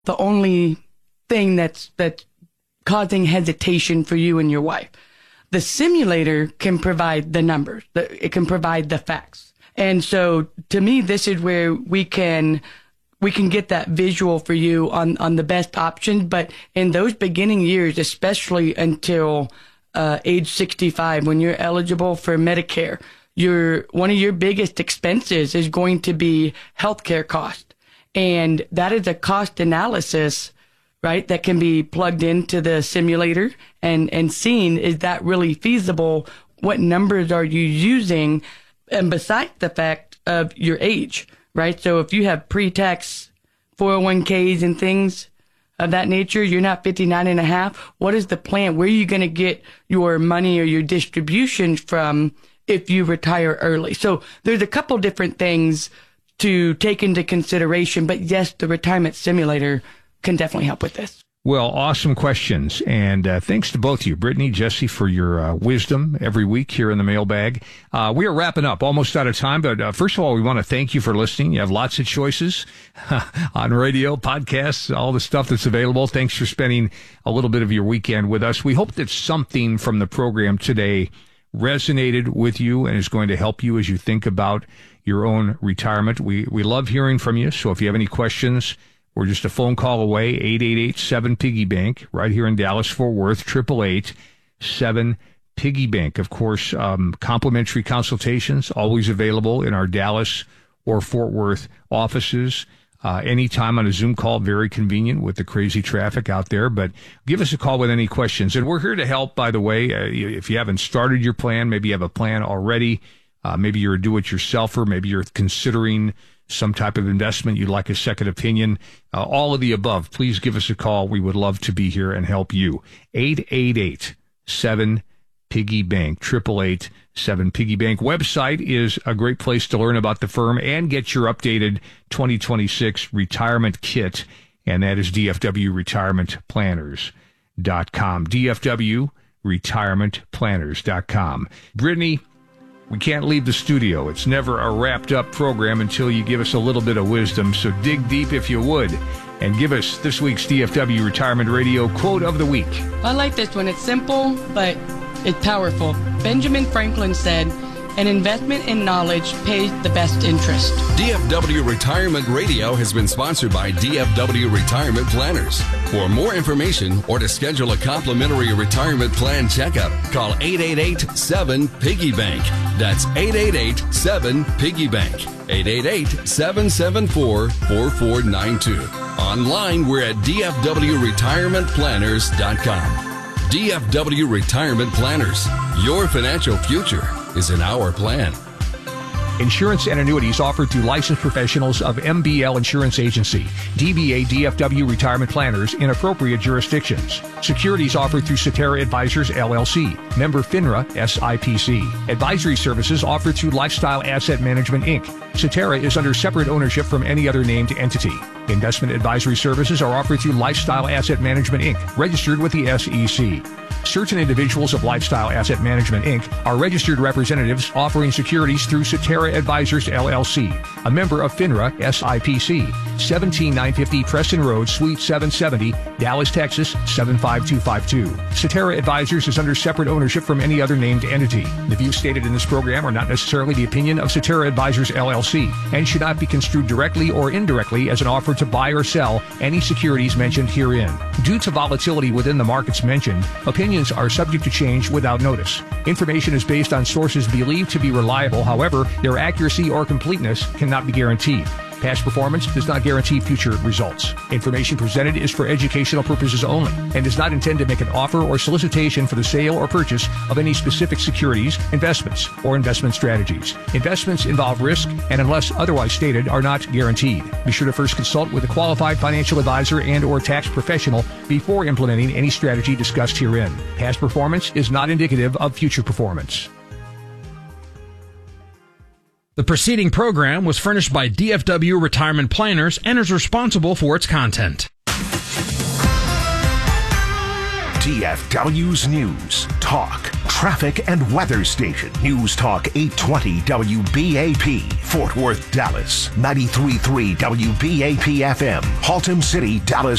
the only thing that's causing hesitation for you and your wife. The simulator can provide the numbers. It can provide the facts. And so to me, this is where we can get that visual for you on the best options. But in those beginning years, especially until age 65, when you're eligible for Medicare, one of your biggest expenses is going to be healthcare cost. And that is a cost analysis, right, that can be plugged into the simulator and seen, is that really feasible? What numbers are you using? And besides the fact of your age, right? So if you have pre-tax 401ks and things of that nature, you're not 59 and a half. What is the plan? Where are you going to get your money or your distributions from if you retire early? So there's a couple different things to take into consideration. But yes, the retirement simulator can definitely help with this. Well, awesome questions. And thanks to both of you, Brittany, Jesse, for your wisdom every week here in the mailbag. We are wrapping up, almost out of time. But first of all, we want to thank you for listening. You have lots of choices on radio, podcasts, all the stuff that's available. Thanks for spending a little bit of your weekend with us. We hope that something from the program today resonated with you and is going to help you as you think about your own retirement. We love hearing from you. So if you have any questions, we're just a phone call away, 888-7-PIGGY-BANK, right here in Dallas-Fort Worth, 888-7-PIGGY-BANK. Of course, complimentary consultations always available in our Dallas or Fort Worth offices. Anytime on a Zoom call, very convenient with the crazy traffic out there. But give us a call with any questions. And we're here to help, by the way. If you haven't started your plan, maybe you have a plan already. Maybe you're a do-it-yourselfer. Maybe you're considering some type of investment. You'd like a second opinion. All of the above. Please give us a call. We would love to be here and help you. 888-7-PIGGY-BANK, 888-7-PIGGY-BANK. Website is a great place to learn about the firm and get your updated 2026 retirement kit. And that is DFWRetirementPlanners.com. DFWRetirementPlanners.com. Brittany, we can't leave the studio. It's never a wrapped-up program until you give us a little bit of wisdom. So dig deep if you would and give us this week's DFW Retirement Radio Quote of the Week. I like this one. It's simple, but it's powerful. Benjamin Franklin said, "An investment in knowledge pays the best interest." DFW Retirement Radio has been sponsored by DFW Retirement Planners. For more information or to schedule a complimentary retirement plan checkup, call 888-7-PIGGY-BANK. That's 888-7-PIGGY-BANK. 888-774-4492. Online, we're at DFWRetirementPlanners.com. DFW Retirement Planners. Your financial future is in our plan. Insurance and annuities offered through licensed professionals of MBL Insurance Agency, DBA DFW Retirement Planners in appropriate jurisdictions. Securities offered through Cetera Advisors, LLC, member FINRA, SIPC. Advisory services offered through Lifestyle Asset Management, Inc. Cetera is under separate ownership from any other named entity. Investment advisory services are offered through Lifestyle Asset Management, Inc., registered with the SEC. Certain individuals of Lifestyle Asset Management, Inc. are registered representatives offering securities through Cetera Advisors, LLC, a member of FINRA, SIPC, 17950 Preston Road, Suite 770, Dallas, Texas, 75252. Cetera Advisors is under separate ownership from any other named entity. The views stated in this program are not necessarily the opinion of Cetera Advisors, LLC, and should not be construed directly or indirectly as an offer to buy or sell any securities mentioned herein. Due to volatility within the markets mentioned, opinions are subject to change without notice. Information is based on sources believed to be reliable. However, their accuracy or completeness cannot be guaranteed. Past performance does not guarantee future results. Information presented is for educational purposes only and does not intend to make an offer or solicitation for the sale or purchase of any specific securities, investments, or investment strategies. Investments involve risk and, unless otherwise stated, are not guaranteed. Be sure to first consult with a qualified financial advisor and or tax professional before implementing any strategy discussed herein. Past performance is not indicative of future performance. The preceding program was furnished by DFW Retirement Planners and is responsible for its content. DFW's News, Talk, traffic and weather station. News Talk 820 WBAP, Fort Worth, Dallas. 93.3 WBAP FM, Haltom City, Dallas.